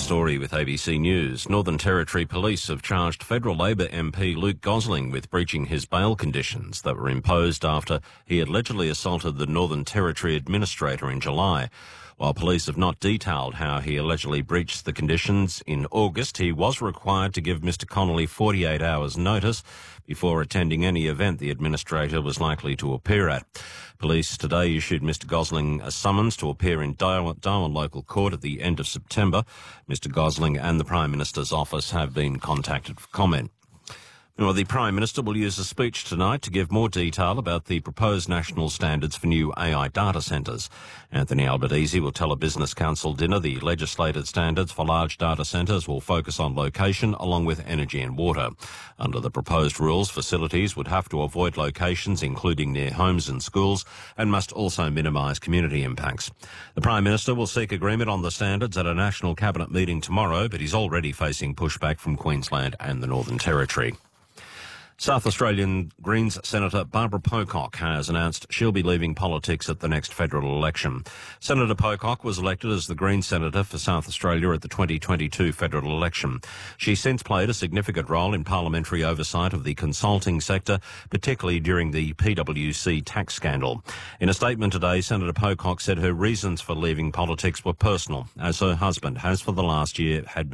Story with ABC News. Northern Territory Police have charged Federal Labor MP Luke Gosling with breaching his bail conditions that were imposed after he allegedly assaulted the Northern Territory Administrator in July. While police have not detailed how he allegedly breached the conditions, in August he was required to give Mr Connolly 48 hours notice before attending any event the administrator was likely to appear at. Police today issued Mr Gosling a summons to appear in Darwin Local Court at the end of September. Mr Gosling and the Prime Minister's office have been contacted for comment. Well, the Prime Minister will use a speech tonight to give more detail about the proposed national standards for new AI data centres. Anthony Albanese will tell a Business Council dinner the legislated standards for large data centres will focus on location along with energy and water. Under the proposed rules, facilities would have to avoid locations including near homes and schools and must also minimise community impacts. The Prime Minister will seek agreement on the standards at a National Cabinet meeting tomorrow, but he's already facing pushback from Queensland and the Northern Territory. South Australian Greens Senator Barbara Pocock has announced she'll be leaving politics at the next federal election. Senator Pocock was elected as the Greens Senator for South Australia at the 2022 federal election. She's since played a significant role in parliamentary oversight of the consulting sector, particularly during the PwC tax scandal. In a statement today, Senator Pocock said her reasons for leaving politics were personal, as her husband has for the last year had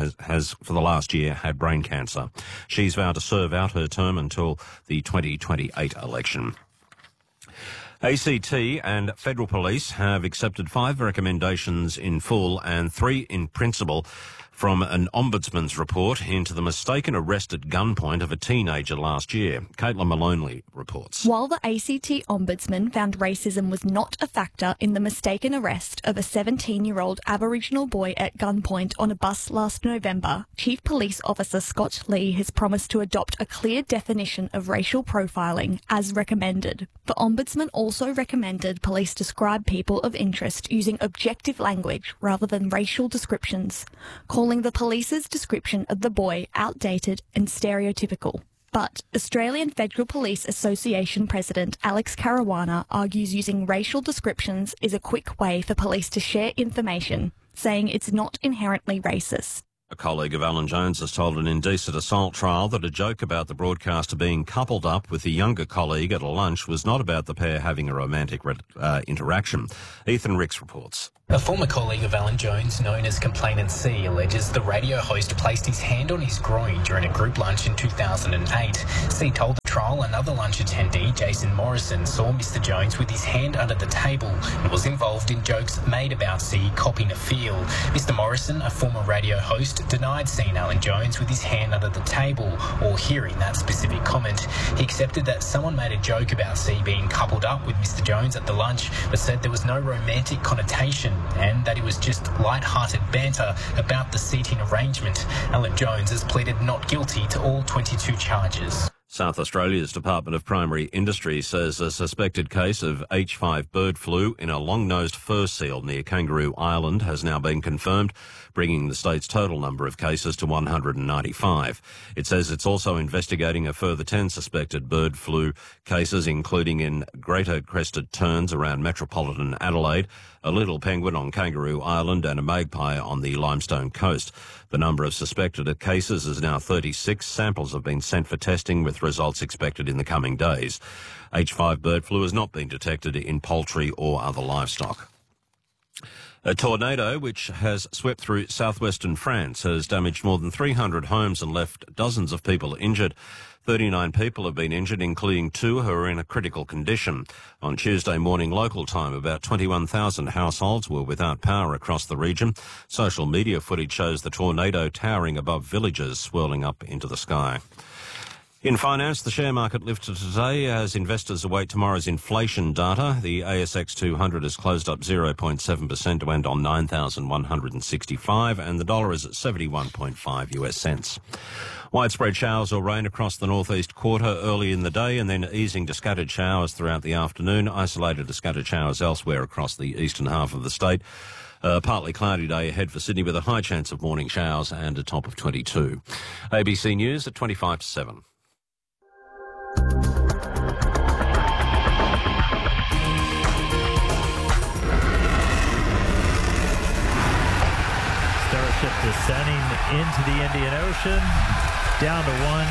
brain cancer. She's vowed to serve out her term until the 2028 election. ACT and Federal Police have accepted 5 recommendations in full and 3 in principle from an Ombudsman's report into the mistaken arrest at gunpoint of a teenager last year. Caitlin Maloney reports. While the ACT Ombudsman found racism was not a factor in the mistaken arrest of a 17-year-old Aboriginal boy at gunpoint on a bus last November, Chief Police Officer Scott Lee has promised to adopt a clear definition of racial profiling as recommended. The Ombudsman also recommended police describe people of interest using objective language rather than racial descriptions, calling the police's description of the boy outdated and stereotypical. But Australian Federal Police Association President Alex Caruana argues using racial descriptions is a quick way for police to share information, saying it's not inherently racist. A colleague of Alan Jones has told an indecent assault trial that a joke about the broadcaster being coupled up with a younger colleague at a lunch was not about the pair having a romantic interaction. Ethan Ricks reports. A former colleague of Alan Jones, known as Complainant C, alleges the radio host placed his hand on his groin during a group lunch in 2008. C told the trial another lunch attendee, Jason Morrison, saw Mr Jones with his hand under the table and was involved in jokes made about C copping a feel. Mr Morrison, a former radio host, denied seeing Alan Jones with his hand under the table or hearing that specific comment. He accepted that someone made a joke about C being coupled up with Mr Jones at the lunch, but said there was no romantic connotation and that it was just light-hearted banter about the seating arrangement. Alan Jones has pleaded not guilty to all 22 charges. South Australia's Department of Primary Industry says a suspected case of H5 bird flu in a long-nosed fur seal near Kangaroo Island has now been confirmed, bringing the state's total number of cases to 195. It says it's also investigating a further 10 suspected bird flu cases, including in greater crested terns around metropolitan Adelaide, a little penguin on Kangaroo Island and a magpie on the Limestone Coast. The number of suspected cases is now 36. Samples have been sent for testing with results expected in the coming days. H5 bird flu has not been detected in poultry or other livestock. A tornado which has swept through southwestern France has damaged more than 300 homes and left dozens of people injured. 39 people have been injured, including 2 who are in a critical condition. On Tuesday morning local time, about 21,000 households were without power across the region. Social media footage shows the tornado towering above villages, swirling up into the sky. In finance, the share market lifted today as investors await tomorrow's inflation data. The ASX 200 has closed up 0.7% to end on 9,165, and the dollar is at 71.5 US cents. Widespread showers or rain across the northeast quarter early in the day and then easing to scattered showers throughout the afternoon, isolated to scattered showers elsewhere across the eastern half of the state. Partly cloudy day ahead for Sydney with a high chance of morning showers and a top of 22. ABC News at 25 to 7. Starship descending into the Indian Ocean, down to 1,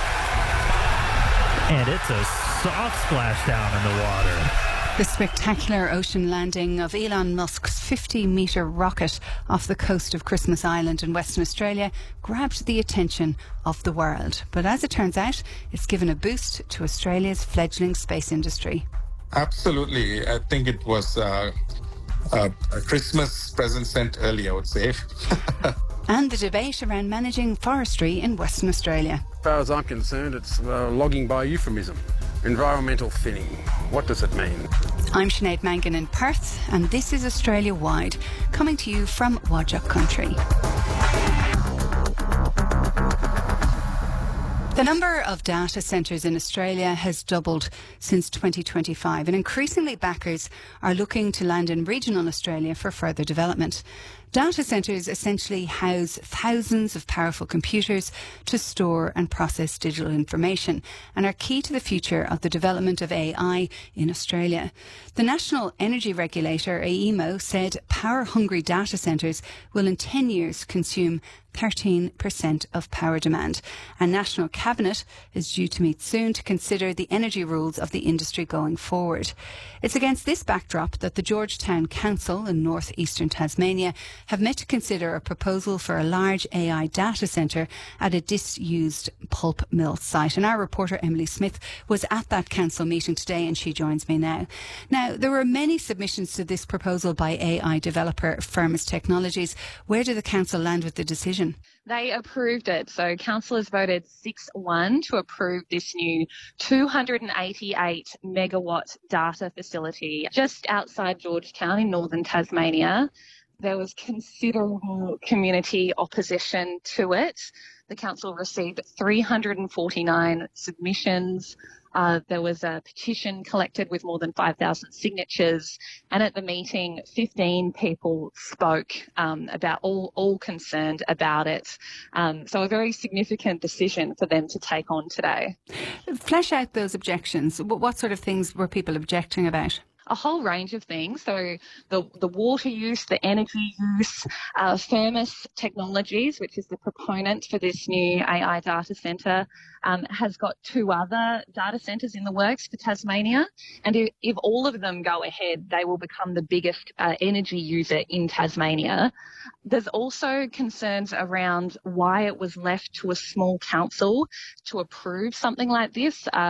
and it's a soft splashdown in the water. The spectacular ocean landing of Elon Musk's 50-metre rocket off the coast of Christmas Island in Western Australia grabbed the attention of the world. But as it turns out, it's given a boost to Australia's fledgling space industry. Absolutely. I think it was a Christmas present sent early, I would say. And the debate around managing forestry in Western Australia. As far as I'm concerned, it's logging by euphemism. Environmental thinning. What does it mean? I'm Sinead Mangan in Perth, and this is Australia Wide, coming to you from Whadjuk Country. The number of data centres in Australia has doubled since 2025, and increasingly backers are looking to land in regional Australia for further development. Data centres essentially house thousands of powerful computers to store and process digital information and are key to the future of the development of AI in Australia. The National Energy Regulator, AEMO, said power-hungry data centres will in 10 years consume 13% of power demand. And National Cabinet is due to meet soon to consider the energy rules of the industry going forward. It's against this backdrop that the Georgetown Council in north-eastern Tasmania have met to consider a proposal for a large AI data centre at a disused pulp mill site. And our reporter Emily Smith was at that council meeting today, and she joins me now. Now, there were many submissions to this proposal by AI developer Firmus Technologies. Where did the council land with the decision? They approved it. So councillors voted 6-1 to approve this new 288 megawatt data facility just outside Georgetown in northern Tasmania. There was considerable community opposition to it. The council received 349 submissions. There was a petition collected with more than 5,000 signatures. And at the meeting, 15 people spoke about all concerned about it. So a very significant decision for them to take on today. Flesh out those objections. What sort of things were people objecting about? A whole range of things. So the water use, the energy use, Firmus Technologies, which is the proponent for this new AI data centre, has got 2 other data centres in the works for Tasmania. And if all of them go ahead, they will become the biggest energy user in Tasmania. There's also concerns around why it was left to a small council to approve something like this.